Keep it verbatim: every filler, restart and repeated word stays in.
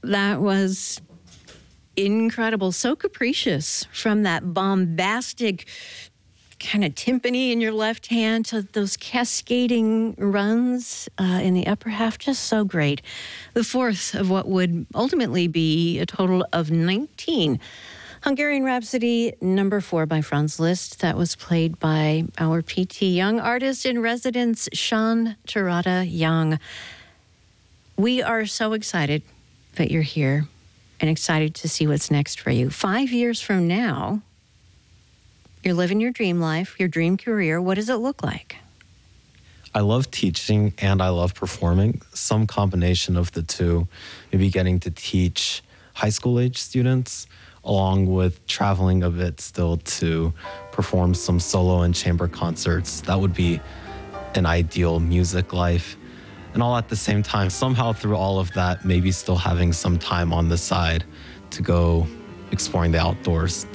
That was incredible. So capricious, from that bombastic kind of timpani in your left hand to those cascading runs uh, in the upper half. Just so great. The fourth of what would ultimately be a total of nineteen. Hungarian Rhapsody, number four by Franz Liszt. That was played by our P T Young artist in residence, Sean Terada Young. We are so excited that you're here and excited to see what's next for you. Five years from now, you're living your dream life, your dream career. What does it look like? I love teaching and I love performing. Some combination of the two. Maybe getting to teach high school age students, along with traveling a bit still to perform some solo and chamber concerts. That would be an ideal music life. And all at the same time, somehow through all of that, maybe still having some time on the side to go exploring the outdoors.